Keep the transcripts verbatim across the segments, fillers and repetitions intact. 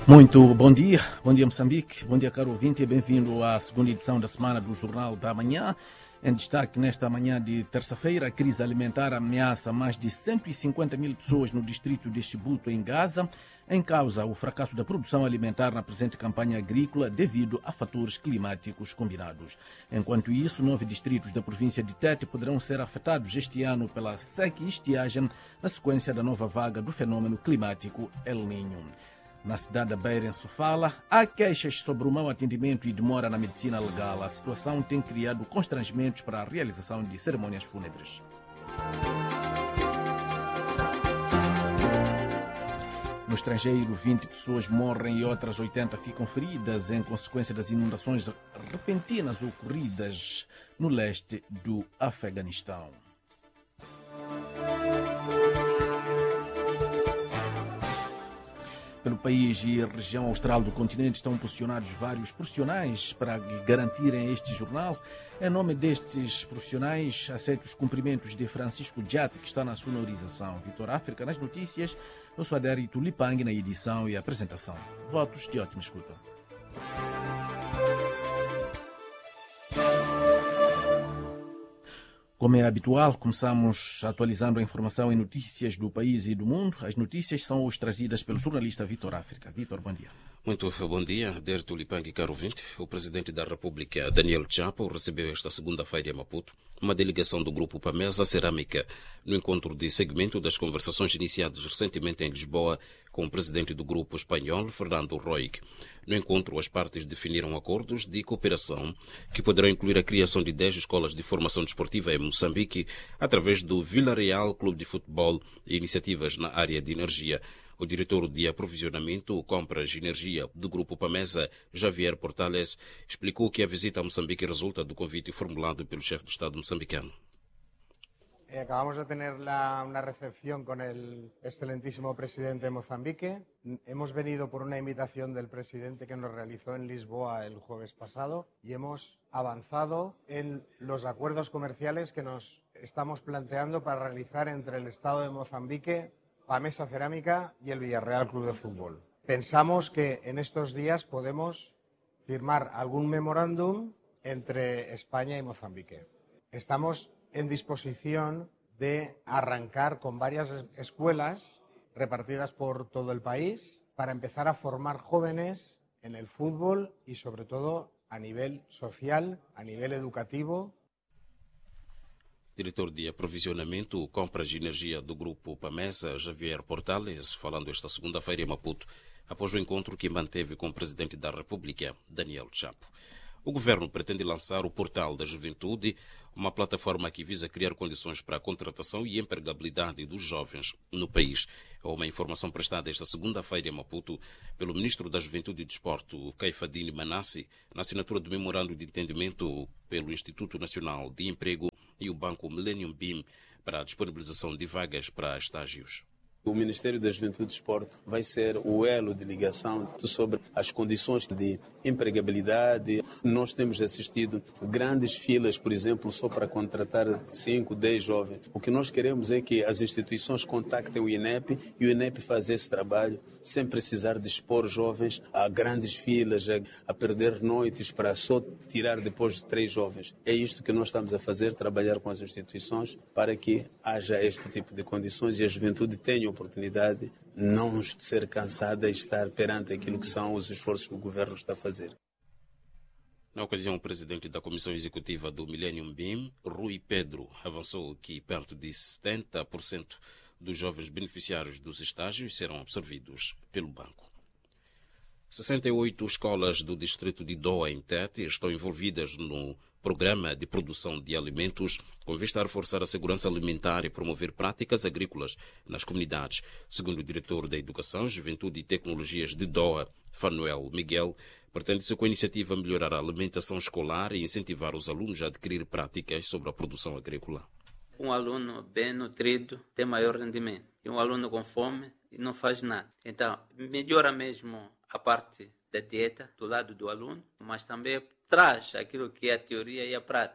Muito bom dia, bom dia Moçambique, bom dia caro ouvinte e bem-vindo à segunda edição da semana do Jornal da Manhã. Em destaque nesta manhã de terça-feira, a crise alimentar ameaça mais de cento e cinquenta mil pessoas no distrito de Chibuto, em Gaza, em causa o fracasso da produção alimentar na presente campanha agrícola devido a fatores climáticos combinados. Enquanto isso, nove distritos da província de Tete poderão ser afetados este ano pela seca e estiagem na sequência da nova vaga do fenômeno climático El Niño. Na cidade da Beira, em Sofala, há queixas sobre o mau atendimento e demora na medicina legal. A situação tem criado constrangimentos para a realização de cerimônias fúnebres. No estrangeiro, vinte pessoas morrem e outras oitenta ficam feridas em consequência das inundações repentinas ocorridas no leste do Afeganistão. Pelo país e a região austral do continente estão posicionados vários profissionais para garantirem este jornal. Em nome destes profissionais, aceito os cumprimentos de Francisco Jate, que está na sonorização. Vitor África nas notícias. Eu sou Adério Tulipangue na edição e apresentação. Votos de ótima escuta. Como é habitual, começamos atualizando a informação e notícias do país e do mundo. As notícias são hoje trazidas pelo jornalista Vitor África. Vitor, bom dia. Muito bom dia, Adério Tulipangue, caro ouvinte. O presidente da República, Daniel Chapo, recebeu esta segunda-feira em Maputo uma delegação do Grupo Pamesa Cerâmica no encontro de segmento das conversações iniciadas recentemente em Lisboa com o presidente do grupo espanhol, Fernando Roig. No encontro, as partes definiram acordos de cooperação que poderão incluir a criação de dez escolas de formação desportiva em Moçambique através do Vila Real Clube de Futebol e iniciativas na área de energia. O diretor de aprovisionamento, compras e energia do Grupo Pamesa, Javier Portales, explicou que a visita a Moçambique resulta do convite formulado pelo chefe do Estado moçambicano. Acabamos de tener la, una recepción con el excelentísimo presidente de Mozambique. Hemos venido por una invitación del presidente que nos realizó en Lisboa el jueves pasado y hemos avanzado en los acuerdos comerciales que nos estamos planteando para realizar entre el Estado de Mozambique, Pamesa Cerámica y el Villarreal Club de Fútbol. Pensamos que en estos días podemos firmar algún memorándum entre España y Mozambique. Estamos en disposición de arrancar con varias escuelas repartidas por todo el país para empezar a formar jóvenes en el fútbol y sobre todo a nivel social, a nivel educativo. Diretor de aprovisionamento, compras e energia do Grupo Pamesa, Javier Portales, falando esta segunda-feira em Maputo, após o encontro que manteve com o presidente da República, Daniel Chapo. O governo pretende lançar o Portal da Juventude, uma plataforma que visa criar condições para a contratação e empregabilidade dos jovens no país. É uma informação prestada esta segunda-feira em Maputo pelo ministro da Juventude e Desporto, Caifadine Manassi, na assinatura do memorando de entendimento pelo Instituto Nacional de Emprego e o Banco Millennium B I M para a disponibilização de vagas para estágios. O Ministério da Juventude e Desporto vai ser o elo de ligação sobre as condições de empregabilidade. Nós temos assistido grandes filas, por exemplo, só para contratar cinco, dez jovens. O que nós queremos é que as instituições contactem o INEP e o INEP faça esse trabalho sem precisar de expor jovens a grandes filas, a, a perder noites para só tirar depois de três jovens. É isto que nós estamos a fazer, trabalhar com as instituições para que haja este tipo de condições e a juventude tenha oportunidade não de ser cansada e estar perante aquilo que são os esforços que o governo está a fazer. Na ocasião, o presidente da Comissão Executiva do Millennium B I M, Rui Pedro, avançou que perto de setenta por cento dos jovens beneficiários dos estágios serão absorvidos pelo banco. sessenta e oito escolas do distrito de Doa, em Tete, estão envolvidas no programa de produção de alimentos com vista a reforçar a segurança alimentar e promover práticas agrícolas nas comunidades. Segundo o diretor da Educação, Juventude e Tecnologias de Doa, Fanuel Miguel, pretende-se com a iniciativa melhorar a alimentação escolar e incentivar os alunos a adquirir práticas sobre a produção agrícola. Um aluno bem nutrido tem maior rendimento. E um aluno com fome não faz nada. Então, melhora mesmo a parte da dieta do lado do aluno, mas também traz aquilo que é a teoria e a prática.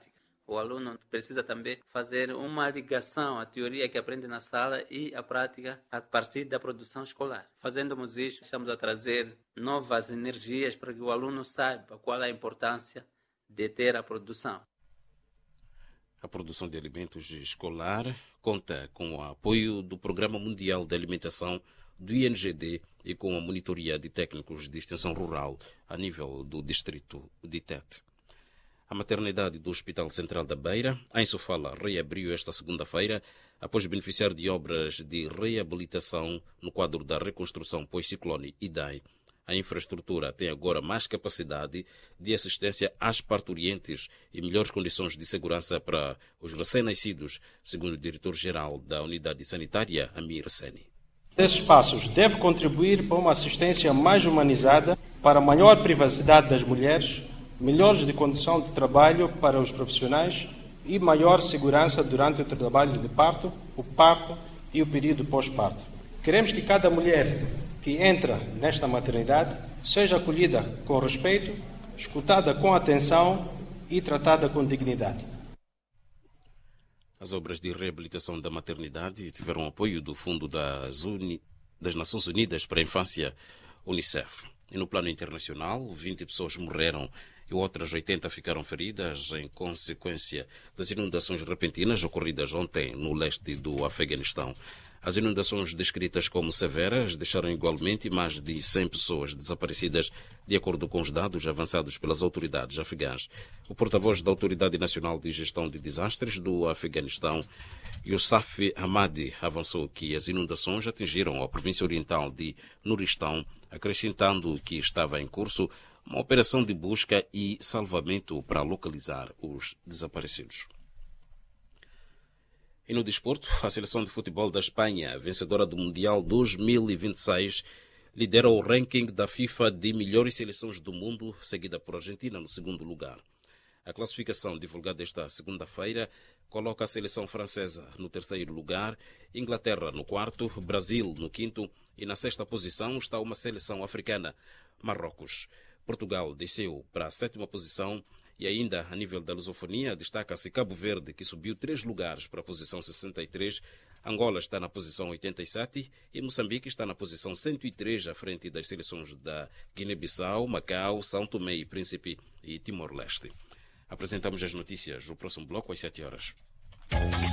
O aluno precisa também fazer uma ligação, a teoria que aprende na sala e a prática a partir da produção escolar. Fazendo isso, estamos a trazer novas energias para que o aluno saiba qual é a importância de ter a produção. A produção de alimentos escolar conta com o apoio do Programa Mundial de Alimentação do I N G D e com a monitoria de técnicos de extensão rural a nível do distrito de Tete. A maternidade do Hospital Central da Beira, em Sofala, reabriu esta segunda-feira após beneficiar de obras de reabilitação no quadro da reconstrução pós-ciclone Idai. A infraestrutura tem agora mais capacidade de assistência às parturientes e melhores condições de segurança para os recém-nascidos, segundo o diretor-geral da Unidade Sanitária, Amir Seni. Esses passos devem contribuir para uma assistência mais humanizada, para maior privacidade das mulheres, melhores de condição de trabalho para os profissionais e maior segurança durante o trabalho de parto, o parto e o período pós-parto. Queremos que cada mulher que entra nesta maternidade seja acolhida com respeito, escutada com atenção e tratada com dignidade. As obras de reabilitação da maternidade tiveram apoio do Fundo das, Uni... das Nações Unidas para a Infância, Unicef. E no plano internacional, vinte pessoas morreram e outras oitenta ficaram feridas em consequência das inundações repentinas ocorridas ontem no leste do Afeganistão. As inundações descritas como severas deixaram igualmente mais de cem pessoas desaparecidas, de acordo com os dados avançados pelas autoridades afegãs. O porta-voz da Autoridade Nacional de Gestão de Desastres do Afeganistão, Yousaf Hamadi, avançou que as inundações atingiram a província oriental de Nuristão, acrescentando que estava em curso uma operação de busca e salvamento para localizar os desaparecidos. E no desporto, a seleção de futebol da Espanha, vencedora do Mundial dois mil e vinte e seis, lidera o ranking da FIFA de melhores seleções do mundo, seguida por Argentina no segundo lugar. A classificação divulgada esta segunda-feira coloca a seleção francesa no terceiro lugar, Inglaterra no quarto, Brasil no quinto e na sexta posição está uma seleção africana, Marrocos. Portugal desceu para a sétima posição e ainda a nível da lusofonia destaca-se Cabo Verde, que subiu três lugares para a posição sessenta e três, Angola está na posição oitenta e sete e Moçambique está na posição cento e três, à frente das seleções da Guiné-Bissau, Macau, São Tomé e Príncipe e Timor-Leste. Apresentamos as notícias no próximo bloco às sete horas.